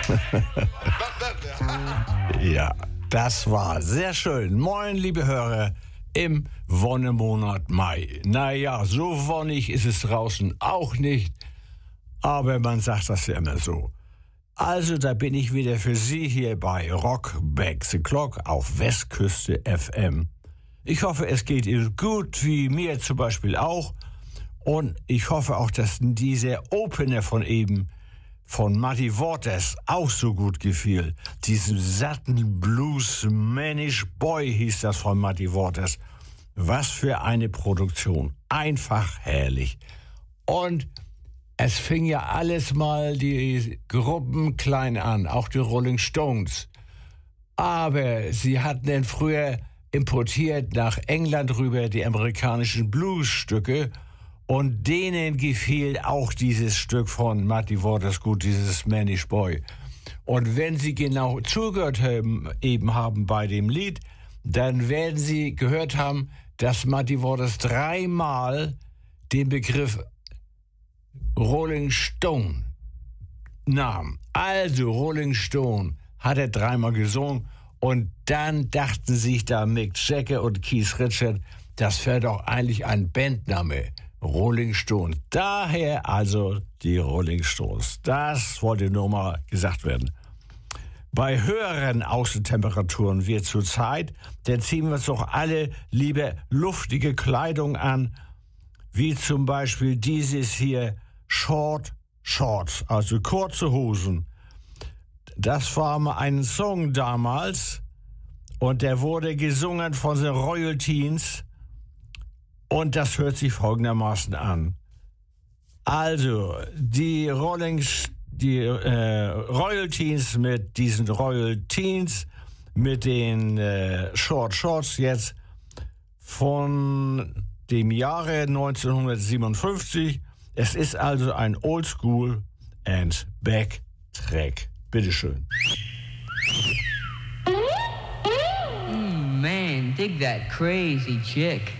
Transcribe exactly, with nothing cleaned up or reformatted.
Ja, das war sehr schön. Moin, liebe Hörer, im Wonnemonat Mai. Naja, so wonnig ist es draußen auch nicht, aber man sagt das ja immer so. Also, da bin ich wieder für Sie hier bei Rock Back the Clock auf Westküste F M. Ich hoffe, es geht Ihnen gut, wie mir zum Beispiel auch. Und ich hoffe auch, dass dieser Opener von eben von Muddy Waters auch so gut gefiel. Diesen satten Blues Manish Boy hieß das von Muddy Waters. Was für eine Produktion. Einfach herrlich. Und es fing ja alles mal die Gruppen klein an, auch die Rolling Stones. Aber sie hatten denn früher importiert nach England rüber die amerikanischen Bluesstücke und denen gefiel auch dieses Stück von Muddy Waters gut, dieses Manish Boy. Und wenn Sie genau zugehört haben, eben haben bei dem Lied, dann werden Sie gehört haben, dass Muddy Waters dreimal den Begriff Rolling Stone nahm. Also Rolling Stone hat er dreimal gesungen und dann dachten sich da Mick Jagger und Keith Richards, das wäre doch eigentlich ein Bandname. Rolling Stones. Daher also die Rolling Stones. Das wollte nur mal gesagt werden. Bei höheren Außentemperaturen wird zur Zeit, dann ziehen wir uns doch alle lieber luftige Kleidung an, wie zum Beispiel dieses hier Short Shorts, also kurze Hosen. Das war mal ein Song damals und der wurde gesungen von den Royalties. Und das hört sich folgendermaßen an. Also, die Rolling, die äh, Royalties mit diesen Royalties, mit den äh, Short Shorts jetzt von dem Jahre neunzehnhundertsiebenundfünfzig. Es ist also ein Oldschool and Back Track. Bitteschön. Mm, man, dig that crazy chick.